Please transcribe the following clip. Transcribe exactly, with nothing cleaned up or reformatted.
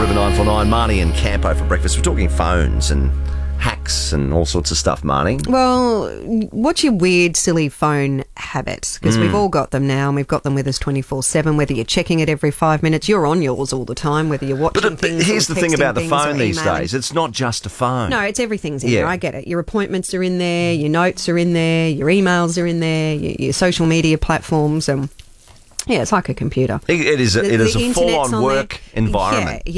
seven nine four nine. Marnie and Campo for breakfast. We're talking phones and hacks and all sorts of stuff, Marnie. Well, what's your weird, silly phone habits? Because Mm. we've all got them now, and we've got them with us twenty-four seven, whether you're checking it every five minutes. You're on yours all the time, whether you're watching But, things but here's or the thing texting about the things phone or these emailing. days. It's not just a phone. No, it's everything's in Yeah. there. I get it. Your appointments are in there, your notes are in there, your emails are in there, your, your social media platforms, and yeah, it's like a computer. It, it is a, The- it is the a internet's full-on on work there. environment. Yeah,